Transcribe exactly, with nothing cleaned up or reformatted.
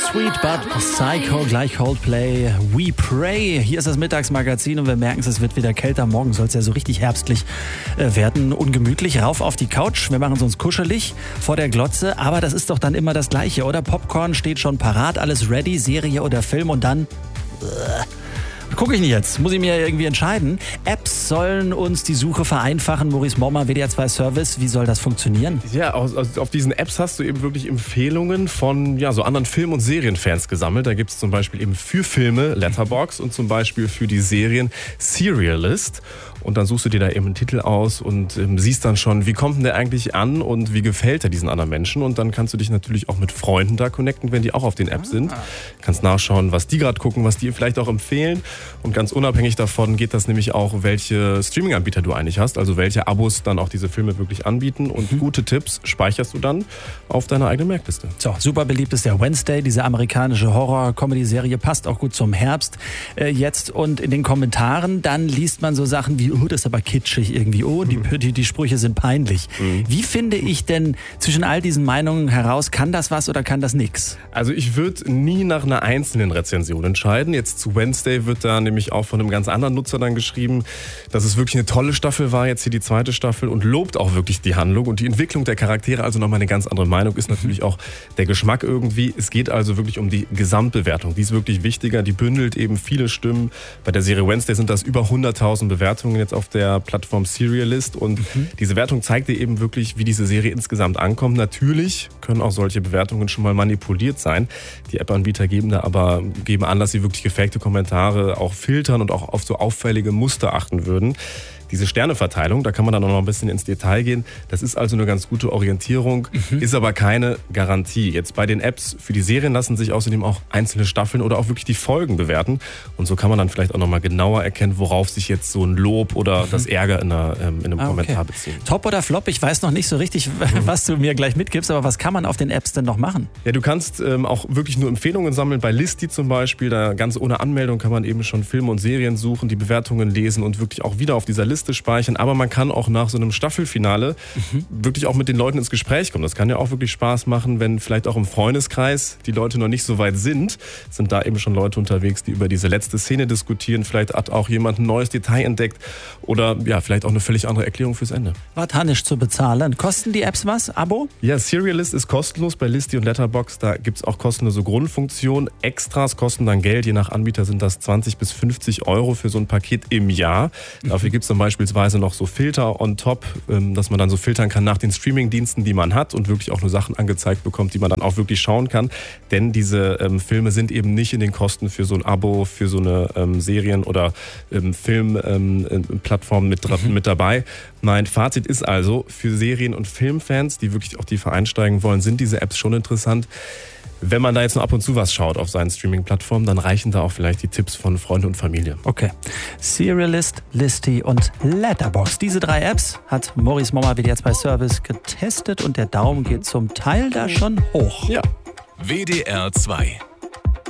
Sweet but Psycho, gleich Coldplay, We Pray. Hier ist das Mittagsmagazin und wir merken es, es wird wieder kälter. Morgen soll es ja so richtig herbstlich äh, werden, ungemütlich. Rauf auf die Couch, wir machen es uns kuschelig vor der Glotze. Aber das ist doch dann immer das Gleiche, oder? Popcorn steht schon parat, alles ready, Serie oder Film und dann... Äh, Gucke ich nicht jetzt, muss ich mir irgendwie entscheiden. Apps sollen uns die Suche vereinfachen. Maurice Mommer, W D R zwei Service, wie soll das funktionieren? Ja, aus, aus, auf diesen Apps hast du eben wirklich Empfehlungen von ja, so anderen Film- und Serienfans gesammelt. Da gibt es zum Beispiel eben für Filme Letterboxd und zum Beispiel für die Serien Serialist. Und dann suchst du dir da eben einen Titel aus und ähm, siehst dann schon, wie kommt denn der eigentlich an und wie gefällt er diesen anderen Menschen. Und dann kannst du dich natürlich auch mit Freunden da connecten, wenn die auch auf den Apps sind. Kannst nachschauen, was die gerade gucken, was die vielleicht auch empfehlen. Und ganz unabhängig davon geht das nämlich auch, welche Streaming-Anbieter du eigentlich hast. Also welche Abos dann auch diese Filme wirklich anbieten. Und mhm. gute Tipps speicherst du dann auf deiner eigenen Merkliste. So, super beliebt ist der Wednesday, diese amerikanische Horror-Comedy-Serie, passt auch gut zum Herbst äh, jetzt. Und in den Kommentaren, dann liest man so Sachen wie, oh, das ist aber kitschig irgendwie, oh, die, die, die Sprüche sind peinlich. Mhm. Wie finde ich denn zwischen all diesen Meinungen heraus, kann das was oder kann das nix? Also ich würde nie nach einer einzelnen Rezension entscheiden. Jetzt zu Wednesday wird da nämlich auch von einem ganz anderen Nutzer dann geschrieben, dass es wirklich eine tolle Staffel war, jetzt hier die zweite Staffel, und lobt auch wirklich die Handlung und die Entwicklung der Charaktere. Also nochmal eine ganz andere Meinung ist natürlich auch der Geschmack irgendwie. Es geht also wirklich um die Gesamtbewertung. Die ist wirklich wichtiger. Die bündelt eben viele Stimmen. Bei der Serie Wednesday sind das über hunderttausend Bewertungen jetzt auf der Plattform Serialist. Und mhm. diese Wertung zeigt dir eben wirklich, wie diese Serie insgesamt ankommt. Natürlich können auch solche Bewertungen schon mal manipuliert sein. Die App-Anbieter geben da aber geben an, dass sie wirklich gefakte Kommentare auch filtern und auch auf so auffällige Muster achten würden. Diese Sterneverteilung, da kann man dann auch noch ein bisschen ins Detail gehen. Das ist also eine ganz gute Orientierung, mhm. ist aber keine Garantie. Jetzt bei den Apps für die Serien lassen sich außerdem auch einzelne Staffeln oder auch wirklich die Folgen bewerten. Und so kann man dann vielleicht auch noch mal genauer erkennen, worauf sich jetzt so ein Lob oder mhm. das Ärger in, einer, in einem ah, Kommentar okay. bezieht. Top oder Flop? Ich weiß noch nicht so richtig, was du mir gleich mitgibst, aber was kann man auf den Apps denn noch machen? Ja, du kannst ähm, auch wirklich nur Empfehlungen sammeln. Bei Listi zum Beispiel, da ganz ohne Anmeldung kann man eben schon Filme und Serien suchen, die Bewertungen lesen und wirklich auch wieder auf dieser Liste speichern, aber man kann auch nach so einem Staffelfinale mhm. wirklich auch mit den Leuten ins Gespräch kommen. Das kann ja auch wirklich Spaß machen, wenn vielleicht auch im Freundeskreis die Leute noch nicht so weit sind, sind da eben schon Leute unterwegs, die über diese letzte Szene diskutieren. Vielleicht hat auch jemand ein neues Detail entdeckt oder ja, vielleicht auch eine völlig andere Erklärung fürs Ende. Was hat nicht zu bezahlen? Kosten die Apps was? Abo? Ja, Serialist ist kostenlos bei Listi und Letterboxd. Da gibt es auch kostenlose Grundfunktionen. Extras kosten dann Geld. Je nach Anbieter sind das zwanzig bis fünfzig Euro für so ein Paket im Jahr. Mhm. Dafür gibt es dann beispielsweise noch so Filter on top, dass man dann so filtern kann nach den Streaming-Diensten, die man hat und wirklich auch nur Sachen angezeigt bekommt, die man dann auch wirklich schauen kann. Denn diese ähm, Filme sind eben nicht in den Kosten für so ein Abo, für so eine ähm, Serien- oder ähm, Filmplattform ähm, mit, mhm. mit dabei. Mein Fazit ist also, für Serien- und Filmfans, die wirklich auch tiefer einsteigen wollen, sind diese Apps schon interessant. Wenn man da jetzt nur ab und zu was schaut auf seinen Streaming-Plattformen, dann reichen da auch vielleicht die Tipps von Freunden und Familie. Okay. Serialist, Listi und Letterboxd. Diese drei Apps hat Maurice Mommer W D R zwei Service getestet und der Daumen geht zum Teil da schon hoch. Ja. W D R zwei